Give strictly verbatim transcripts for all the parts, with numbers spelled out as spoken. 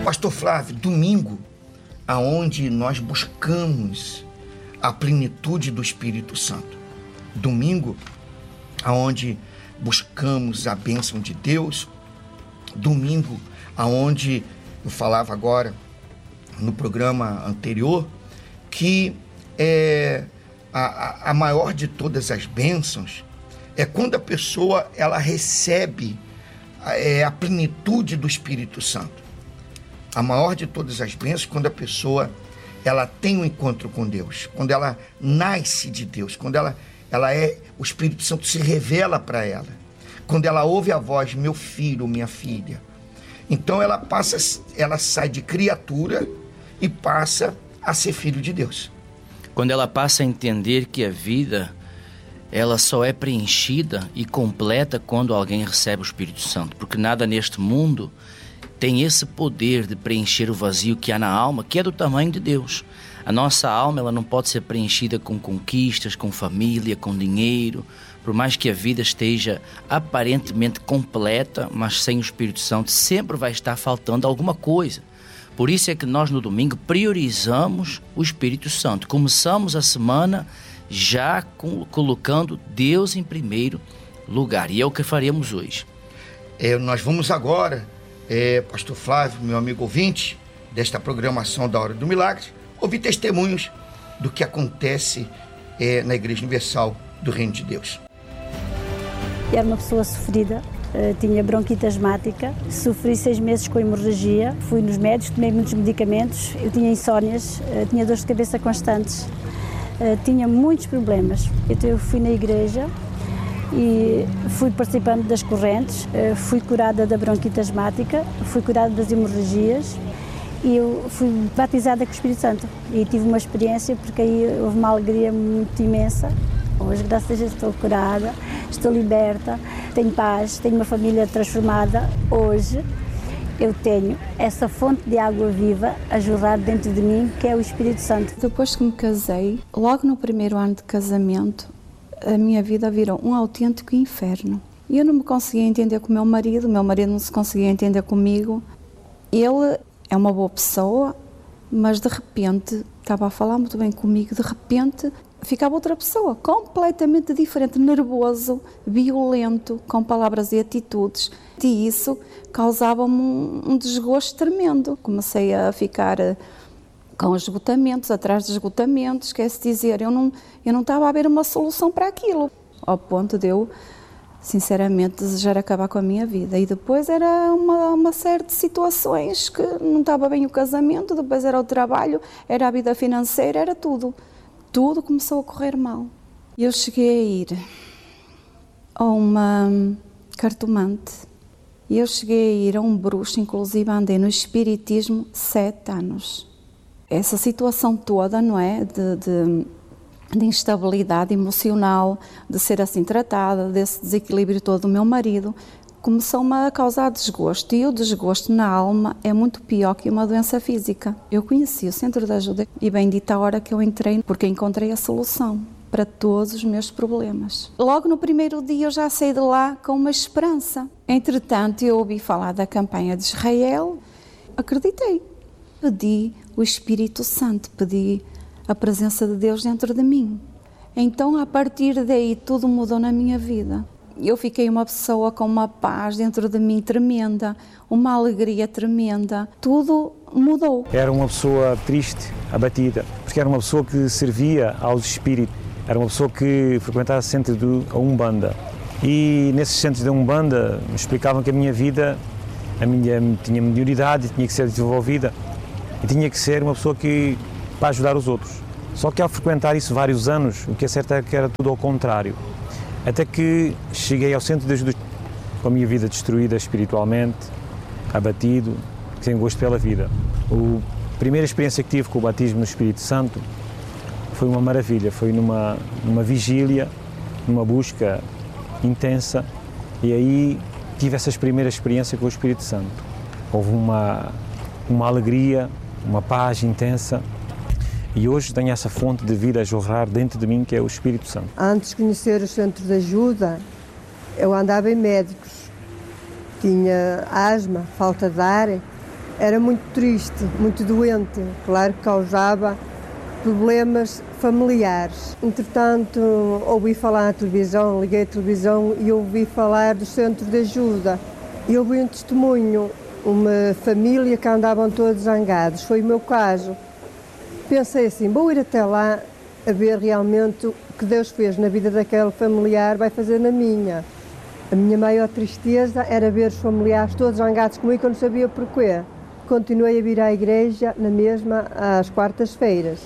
Pastor Flávio, domingo, aonde nós buscamos a plenitude do Espírito Santo. Domingo, aonde buscamos a bênção de Deus. Domingo, aonde eu falava agora no programa anterior, que é a, a maior de todas as bênçãos é quando a pessoa ela recebe é, a plenitude do Espírito Santo. A maior de todas as bênçãos é quando a pessoa ela tem um encontro com Deus, quando ela nasce de Deus, quando ela, ela é, o Espírito Santo se revela para ela, quando ela ouve a voz, meu filho, minha filha. Então ela passa, ela sai de criatura e passa a ser filho de Deus. Quando ela passa a entender que a vida, ela só é preenchida e completa quando alguém recebe o Espírito Santo, porque nada neste mundo tem esse poder de preencher o vazio que há na alma, que é do tamanho de Deus. A nossa alma, ela não pode ser preenchida com conquistas, com família, com dinheiro, por mais que a vida esteja aparentemente completa, mas sem o Espírito Santo sempre vai estar faltando alguma coisa. Por isso é que nós no domingo priorizamos o Espírito Santo. Começamos a semana já com, colocando Deus em primeiro lugar. E é o que faremos hoje. É, nós vamos agora, é, Pastor Flávio, meu amigo ouvinte, desta programação da Hora do Milagre, ouvir testemunhos do que acontece é, na Igreja Universal do Reino de Deus. Era uma pessoa sofrida. Uh, tinha bronquite asmática, sofri seis meses com hemorragia, fui nos médicos, tomei muitos medicamentos, eu tinha insónias, uh, tinha dores de cabeça constantes, uh, tinha muitos problemas. Então eu fui na igreja e fui participando das correntes, uh, fui curada da bronquite asmática, fui curada das hemorragias e eu fui batizada com o Espírito Santo e tive uma experiência porque aí houve uma alegria muito imensa. Hoje, graças a Deus, estou curada, estou liberta, tenho paz, tenho uma família transformada. Hoje, eu tenho essa fonte de água viva a jorrar dentro de mim, que é o Espírito Santo. Depois que me casei, logo no primeiro ano de casamento, a minha vida virou um autêntico inferno. E eu não me conseguia entender com o meu marido, o meu marido não se conseguia entender comigo. Ele é uma boa pessoa, mas de repente, estava a falar muito bem comigo, de repente ficava outra pessoa, completamente diferente, nervoso, violento, com palavras e atitudes. E isso causava-me um, um desgosto tremendo. Comecei a ficar com esgotamentos, atrás de esgotamentos, quer-se dizer, eu não, eu não estava a ver uma solução para aquilo, ao ponto de eu, sinceramente, desejar acabar com a minha vida. E depois era uma, uma série de situações que não estava bem o casamento, depois era o trabalho, era a vida financeira, era tudo. Tudo começou a correr mal. Eu cheguei a ir a uma cartomante. Eu cheguei a ir a um bruxo, inclusive andei no espiritismo sete anos. Essa situação toda, não é, de, de, de instabilidade emocional, de ser assim tratada, desse desequilíbrio todo do meu marido, começou-me a causar desgosto, e o desgosto na alma é muito pior que uma doença física. Eu conheci o Centro de Ajuda e bendita a hora que eu entrei, porque encontrei a solução para todos os meus problemas. Logo no primeiro dia eu já saí de lá com uma esperança. Entretanto, eu ouvi falar da campanha de Israel, acreditei. Pedi o Espírito Santo, pedi a presença de Deus dentro de mim. Então, a partir daí, tudo mudou na minha vida. Eu fiquei uma pessoa com uma paz dentro de mim tremenda, uma alegria tremenda, tudo mudou. Era uma pessoa triste, abatida, porque era uma pessoa que servia aos espíritos, era uma pessoa que frequentava centros de Umbanda. E nesses centros de Umbanda me explicavam que a minha vida, a minha, tinha mediunidade, tinha que ser desenvolvida e tinha que ser uma pessoa que, para ajudar os outros. Só que ao frequentar isso vários anos, o que é certo é que era tudo ao contrário. Até que cheguei ao centro de ajuda com a minha vida destruída espiritualmente, abatido, sem gosto pela vida. A primeira experiência que tive com o batismo no Espírito Santo foi uma maravilha, foi numa, numa vigília, numa busca intensa, e aí tive essa primeira experiência com o Espírito Santo. Houve uma, uma alegria, uma paz intensa. E hoje tenho essa fonte de vida a jorrar dentro de mim, que é o Espírito Santo. Antes de conhecer o Centro de Ajuda, eu andava em médicos. Tinha asma, falta de ar, era muito triste, muito doente, claro que causava problemas familiares. Entretanto, ouvi falar na televisão, liguei a televisão e ouvi falar do centro de ajuda. E ouvi um testemunho, uma família que andavam todos zangados, foi o meu caso. Pensei assim, vou ir até lá a ver realmente o que Deus fez na vida daquele familiar, vai fazer na minha. A minha maior tristeza era ver os familiares todos zangados comigo, que eu não sabia porquê. Continuei a vir à igreja na mesma às quartas-feiras.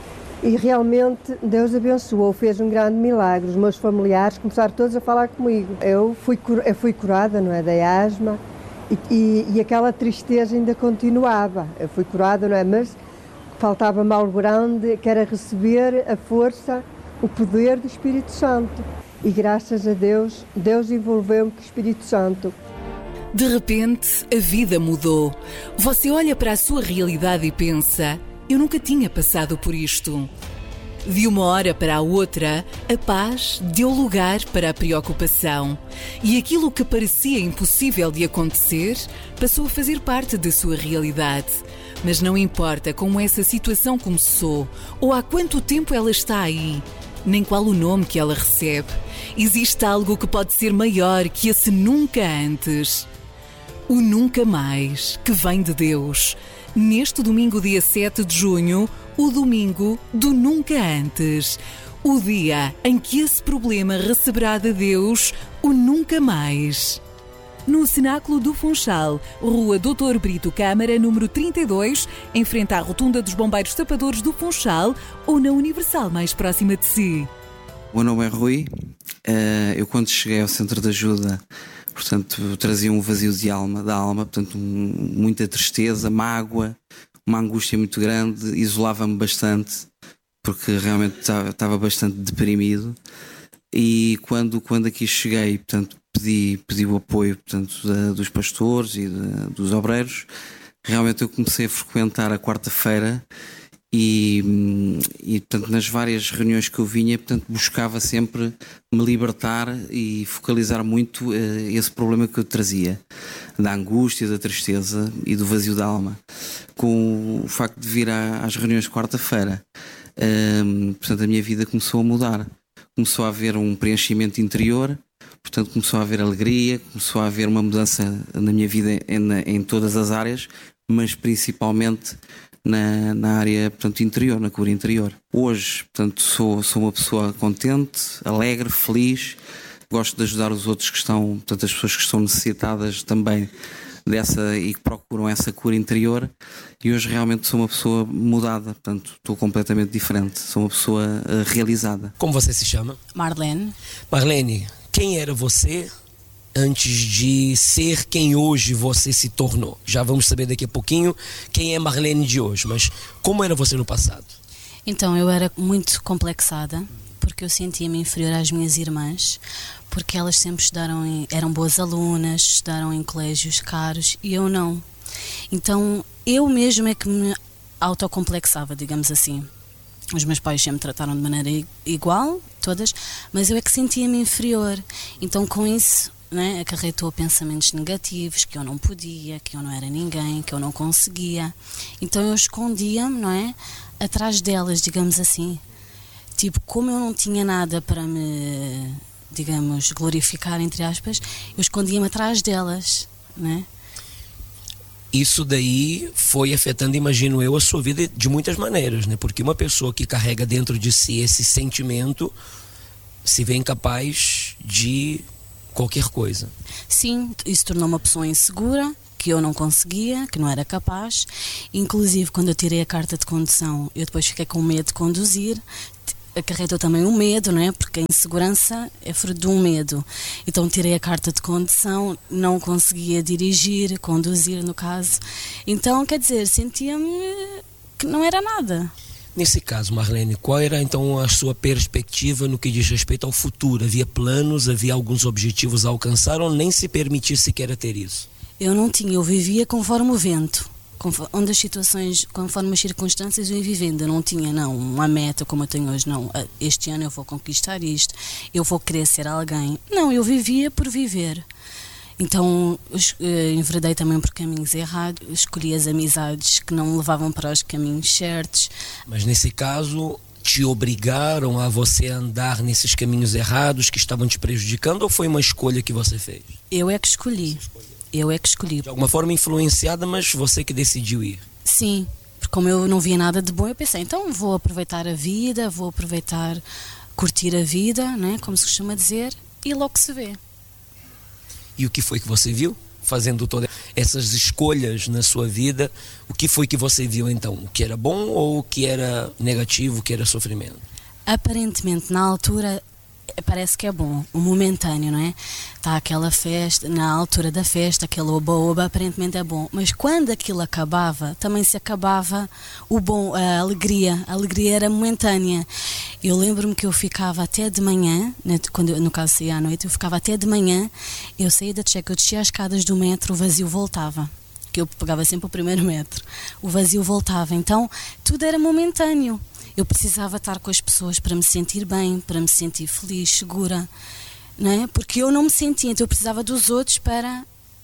E realmente Deus abençoou, fez um grande milagre. Os meus familiares começaram todos a falar comigo. Eu fui, eu fui curada, não é, da asma, e, e, e aquela tristeza ainda continuava. Eu fui curada, não é, mas faltava-me algo grande, que era receber a força, o poder do Espírito Santo. E graças a Deus, Deus envolveu-me com o Espírito Santo. De repente, a vida mudou. Você olha para a sua realidade e pensa: eu nunca tinha passado por isto. De uma hora para a outra, a paz deu lugar para a preocupação. E aquilo que parecia impossível de acontecer passou a fazer parte da sua realidade. Mas não importa como essa situação começou ou há quanto tempo ela está aí, nem qual o nome que ela recebe. Existe algo que pode ser maior que esse nunca antes. O nunca mais, que vem de Deus. Neste domingo, dia sete de junho, o domingo do nunca antes. O dia em que esse problema receberá de Deus o nunca mais. No Cenáculo do Funchal, Rua doutor Brito Câmara, número trinta e dois, em frente à Rotunda dos Bombeiros Tapadores do Funchal, ou na Universal mais próxima de si. O meu nome é Rui. Eu, quando cheguei ao Centro de Ajuda, portanto, trazia um vazio de alma, da alma, portanto, um, muita tristeza, mágoa, uma angústia muito grande, isolava-me bastante, porque realmente estava bastante deprimido. E quando, quando aqui cheguei, portanto, pedi, pedi o apoio, portanto, da, dos pastores e da, dos obreiros. Realmente eu comecei a frequentar a quarta-feira e, e, portanto, nas várias reuniões que eu vinha, portanto, buscava sempre me libertar e focalizar muito uh, esse problema que eu trazia, da angústia, da tristeza e do vazio da alma. Com o facto de vir à, às reuniões de quarta-feira, uh, portanto, a minha vida começou a mudar. Começou a haver um preenchimento interior, portanto começou a haver alegria, começou a haver uma mudança na minha vida em, em todas as áreas, mas principalmente na, na área, portanto, interior, na cura interior. Hoje, portanto, sou, sou uma pessoa contente, alegre, feliz, gosto de ajudar os outros que estão, portanto, as pessoas que estão necessitadas também dessa e que procuram essa cura interior, e hoje realmente sou uma pessoa mudada, portanto estou completamente diferente, sou uma pessoa uh, realizada. Como você se chama? Marlene. Marlene, quem era você antes de ser quem hoje você se tornou? Já vamos saber daqui a pouquinho quem é Marlene de hoje, mas como era você no passado? Então, eu era muito complexada, porque eu sentia-me inferior às minhas irmãs, porque elas sempre estudaram, em, eram boas alunas, estudaram em colégios caros e eu não. Então eu mesma é que me autocomplexava, digamos assim. Os meus pais sempre me trataram de maneira igual, todas, mas eu é que sentia-me inferior. Então com isso, né, acarretou pensamentos negativos, que eu não podia, que eu não era ninguém, que eu não conseguia. Então eu escondia-me, não é, atrás delas, digamos assim. Tipo, como eu não tinha nada para me, digamos, glorificar, entre aspas, eu escondia-me atrás delas, né? Isso daí foi afetando, imagino eu, a sua vida de muitas maneiras, né? Porque uma pessoa que carrega dentro de si esse sentimento se vê incapaz de qualquer coisa. Sim, isso tornou uma pessoa insegura, que eu não conseguia, que não era capaz. Inclusive, quando eu tirei a carta de condução, eu depois fiquei com medo de conduzir. Acarretou também o medo, não é? Porque a insegurança é fruto de um medo. Então tirei a carta de condução, não conseguia dirigir, conduzir no caso. Então, quer dizer, sentia-me que não era nada. Nesse caso, Marlene, qual era então a sua perspectiva no que diz respeito ao futuro? Havia planos, havia alguns objetivos a alcançar ou nem se permitir sequer a ter isso? Eu não tinha, eu vivia conforme o vento. Onde as situações, conforme as circunstâncias, eu ia vivendo. Eu não tinha, não, uma meta como eu tenho hoje, não, este ano eu vou conquistar isto, eu vou querer ser alguém. Não, eu vivia por viver. Então enveredei também por caminhos errados, escolhi as amizades que não me levavam para os caminhos certos. Mas nesse caso, te obrigaram a você andar nesses caminhos errados que estavam te prejudicando, ou foi uma escolha que você fez? Eu é que escolhi. Eu é que escolhi. De alguma forma influenciada, mas você que decidiu ir. Sim, porque como eu não via nada de bom, eu pensei, então vou aproveitar a vida, vou aproveitar, curtir a vida, né, como se costuma dizer, e logo se vê. E o que foi que você viu? Fazendo todas essas escolhas na sua vida, o que foi que você viu então? O que era bom ou o que era negativo, o que era sofrimento? Aparentemente, na altura, parece que é bom, o momentâneo, não é? Está aquela festa, na altura da festa, aquele oba-oba, aparentemente é bom. Mas quando aquilo acabava, também se acabava o bom, a alegria. A alegria era momentânea. Eu lembro-me que eu ficava até de manhã, quando eu, no caso saía à noite, eu ficava até de manhã, eu saía da checa, eu descia as escadas do metro, o vazio voltava. Que eu pegava sempre o primeiro metro. O vazio voltava. Então, tudo era momentâneo. Eu precisava estar com as pessoas para me sentir bem, para me sentir feliz, segura, não é? Porque eu não me sentia, então eu precisava dos outros para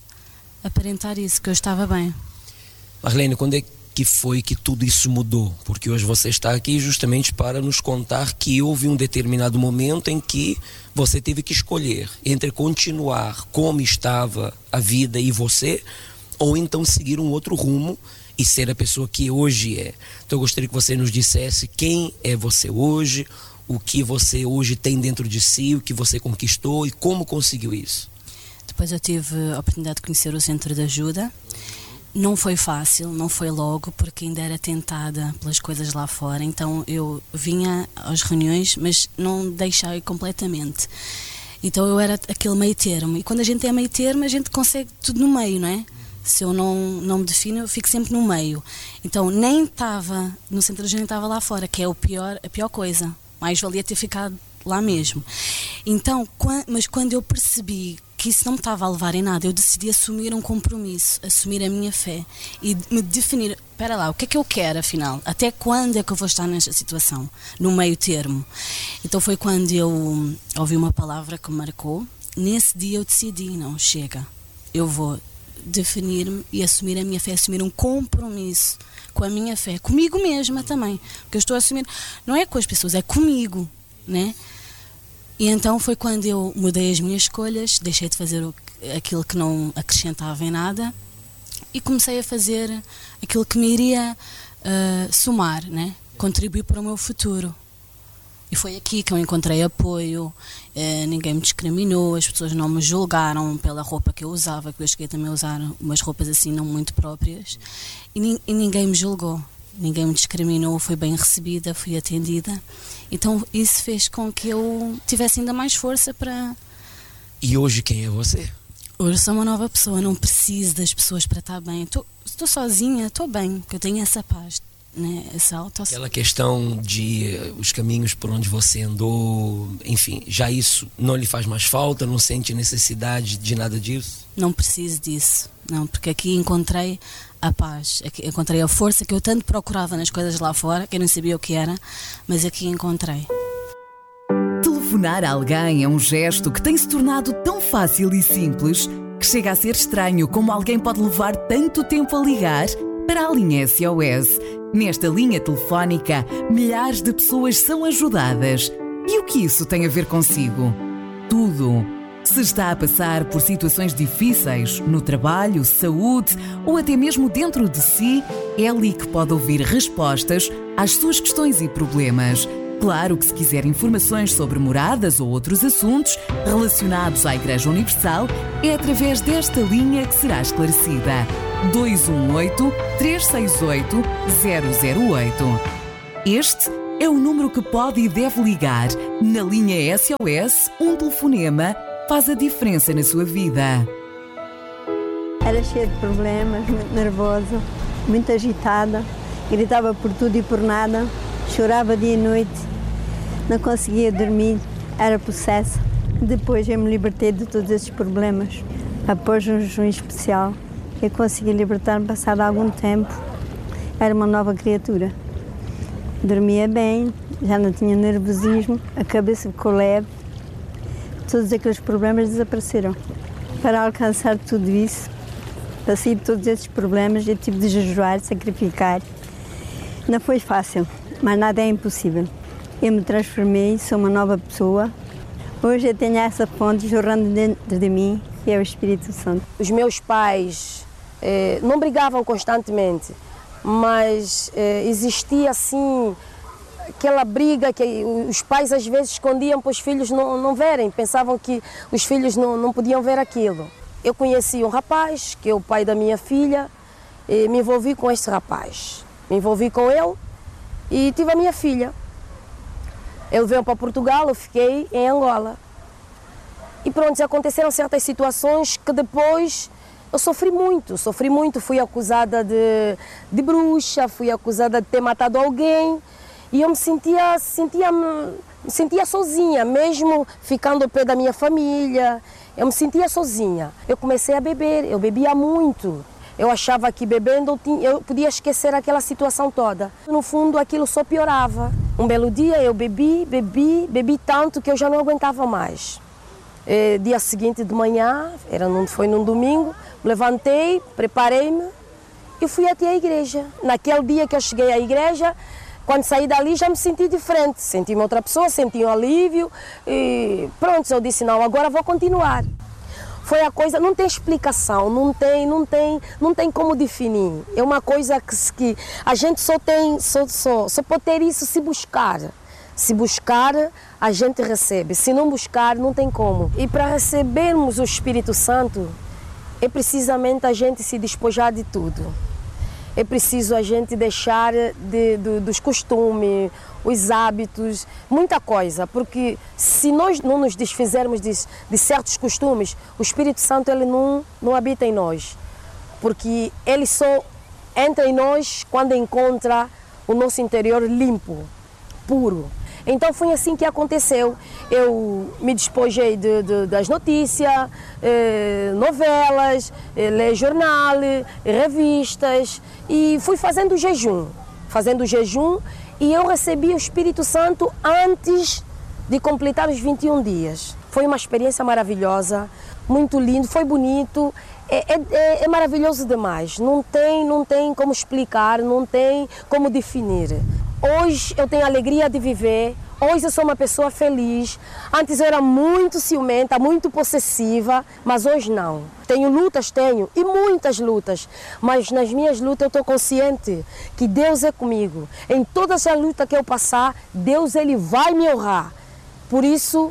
aparentar isso, que eu estava bem. Marlene, quando é que foi que tudo isso mudou? Porque hoje você está aqui justamente para nos contar que houve um determinado momento em que você teve que escolher entre continuar como estava a vida e você, ou então seguir um outro rumo e ser a pessoa que hoje é. Então eu gostaria que você nos dissesse quem é você hoje, o que você hoje tem dentro de si, o que você conquistou e como conseguiu isso. Depois eu tive a oportunidade de conhecer o Centro de Ajuda. Não foi fácil, não foi logo, porque ainda era tentada pelas coisas lá fora. Então eu vinha às reuniões, mas não deixei completamente. Então eu era aquele meio termo. E quando a gente é meio termo, a gente consegue tudo no meio, não é? Se eu não, não me defino, eu fico sempre no meio. Então, nem estava no Centro de Ajuda, nem estava lá fora, que é o pior, a pior coisa. Mais valia ter ficado lá mesmo. Então, quando, mas quando eu percebi que isso não me estava a levar em nada, eu decidi assumir um compromisso, assumir a minha fé e me definir, espera lá, o que é que eu quero afinal? Até quando é que eu vou estar nesta situação? No meio termo. Então foi quando eu ouvi uma palavra que me marcou. Nesse dia eu decidi, não, chega, eu vou definir-me e assumir a minha fé, assumir um compromisso com a minha fé, comigo mesma também, porque eu estou a assumir, não é com as pessoas, é comigo, né? E então foi quando eu mudei as minhas escolhas, deixei de fazer o, aquilo que não acrescentava em nada e comecei a fazer aquilo que me iria uh, somar, né? Contribuir para o meu futuro. E foi aqui que eu encontrei apoio, eh, ninguém me discriminou, as pessoas não me julgaram pela roupa que eu usava, que eu cheguei também a usar umas roupas assim não muito próprias, e, ni- e ninguém me julgou, ninguém me discriminou, fui bem recebida, fui atendida. Então isso fez com que eu tivesse ainda mais força para... E hoje quem é você? Hoje sou uma nova pessoa, não preciso das pessoas para estar bem. Estou sozinha, estou bem, porque eu tenho essa paz. Né, essa auto... Aquela questão de uh, os caminhos por onde você andou, enfim, já isso não lhe faz mais falta, não sente necessidade de nada disso? Não preciso disso, não, porque aqui encontrei a paz, aqui encontrei a força que eu tanto procurava nas coisas lá fora, que eu não sabia o que era, mas aqui encontrei. Telefonar a alguém é um gesto que tem se tornado tão fácil e simples que chega a ser estranho como alguém pode levar tanto tempo a ligar para a linha S O S. Nesta linha telefónica, milhares de pessoas são ajudadas. E o que isso tem a ver consigo? Tudo. Se está a passar por situações difíceis, no trabalho, saúde ou até mesmo dentro de si, é ali que pode ouvir respostas às suas questões e problemas. Claro que se quiser informações sobre moradas ou outros assuntos relacionados à Igreja Universal, é através desta linha que será esclarecida. dois um oito, três seis oito, zero zero oito. Este é o número que pode e deve ligar. Na linha S O S, um telefonema faz a diferença na sua vida. Era cheia de problemas, muito nervosa, muito agitada, gritava por tudo e por nada, chorava dia e noite, não conseguia dormir, era possessa. Depois eu me libertei de todos esses problemas. Após um jejum especial, eu consegui libertar-me passado algum tempo. Era uma nova criatura. Dormia bem, já não tinha nervosismo, a cabeça ficou leve. Todos aqueles problemas desapareceram. Para alcançar tudo isso, para sair de todos esses problemas, eu tive de jejuar, sacrificar. Não foi fácil, mas nada é impossível. Eu me transformei, sou uma nova pessoa. Hoje eu tenho essa fonte jorrando dentro de mim, que é o Espírito Santo. Os meus pais eh, não brigavam constantemente, mas eh, existia assim aquela briga que os pais às vezes escondiam para os filhos não, não verem, pensavam que os filhos não, não podiam ver aquilo. Eu conheci um rapaz, que é o pai da minha filha, e me envolvi com este rapaz. Me envolvi com ele e tive a minha filha. Ele veio para Portugal, eu fiquei em Angola. E pronto, aconteceram certas situações que depois eu sofri muito, sofri muito. Fui acusada de, de bruxa, fui acusada de ter matado alguém. E eu me sentia, sentia, me sentia sozinha, mesmo ficando ao pé da minha família. Eu me sentia sozinha. Eu comecei a beber, eu bebia muito. Eu achava que bebendo eu podia esquecer aquela situação toda. No fundo, aquilo só piorava. Um belo dia eu bebi, bebi, bebi tanto que eu já não aguentava mais. E, dia seguinte de manhã, era num, foi num domingo, me levantei, preparei-me e fui até a igreja. Naquele dia que eu cheguei à igreja, quando saí dali já me senti diferente, senti-me outra pessoa, senti um alívio e pronto, eu disse não, agora vou continuar. Foi a coisa, não tem explicação, não tem, não tem, não tem como definir. É uma coisa que, que a gente só tem, só, só, só pode ter isso se buscar. Se buscar, a gente recebe. Se não buscar, não tem como. E para recebermos o Espírito Santo, é precisamente a gente se despojar de tudo. É preciso a gente deixar de, de, dos costumes, os hábitos, muita coisa, porque se nós não nos desfizermos de, de certos costumes, o Espírito Santo ele não, não habita em nós, porque ele só entra em nós quando encontra o nosso interior limpo, puro. Então foi assim que aconteceu. Eu me despojei de, de, das notícias, eh, novelas, eh, ler jornal, eh, revistas e fui fazendo jejum, fazendo jejum e eu recebi o Espírito Santo antes de completar os vinte e um dias. Foi uma experiência maravilhosa, muito lindo, foi bonito, é, é, é maravilhoso demais. Não tem, não tem como explicar, não tem como definir. Hoje eu tenho a alegria de viver, hoje eu sou uma pessoa feliz. Antes eu era muito ciumenta, muito possessiva, mas hoje não. Tenho lutas, tenho, e muitas lutas, mas nas minhas lutas eu estou consciente que Deus é comigo. Em toda essa luta que eu passar, Deus ele vai me honrar. Por isso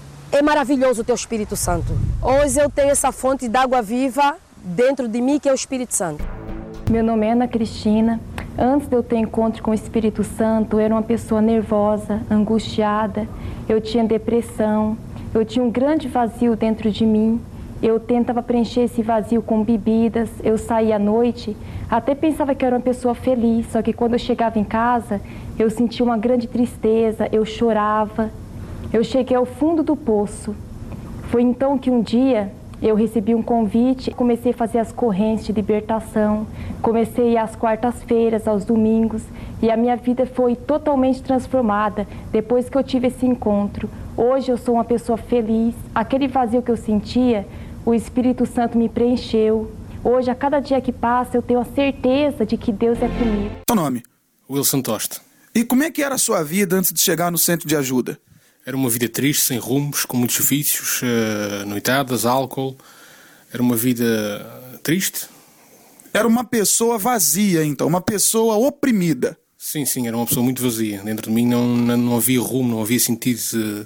é maravilhoso o teu Espírito Santo. Hoje eu tenho essa fonte de água viva dentro de mim que é o Espírito Santo. Meu nome é Ana Cristina. Antes de eu ter encontro com o Espírito Santo, eu era uma pessoa nervosa, angustiada, eu tinha depressão, eu tinha um grande vazio dentro de mim. Eu tentava preencher esse vazio com bebidas, eu saía à noite, até pensava que eu era uma pessoa feliz, só que quando eu chegava em casa, eu sentia uma grande tristeza, eu chorava, eu cheguei ao fundo do poço. Foi então que um dia eu recebi um convite, comecei a fazer as correntes de libertação, comecei a ir às quartas-feiras, aos domingos, e a minha vida foi totalmente transformada depois que eu tive esse encontro. Hoje eu sou uma pessoa feliz, aquele vazio que eu sentia, o Espírito Santo me preencheu. Hoje, a cada dia que passa, eu tenho a certeza de que Deus é comigo. Seu nome? Wilson Toste. E como é que era a sua vida antes de chegar no centro de ajuda? Era uma vida triste, sem rumos, com muitos vícios, uh, noitadas, álcool. Era uma vida triste. Era uma pessoa vazia, então, uma pessoa oprimida. Sim, sim, era uma pessoa muito vazia. Dentro de mim não, não, não havia rumo, não havia sentido, uh,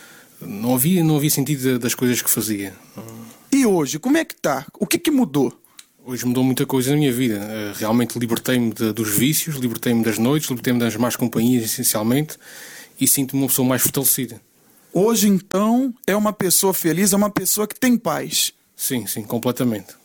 não havia, não havia sentido das coisas que fazia. E hoje, como é que está? O que que mudou? Hoje mudou muita coisa na minha vida. Uh, realmente libertei-me de, dos vícios, libertei-me das noites, libertei-me das más companhias, essencialmente. E sinto-me uma pessoa mais fortalecida. Hoje, então, é uma pessoa feliz, é uma pessoa que tem paz. Sim, sim, completamente.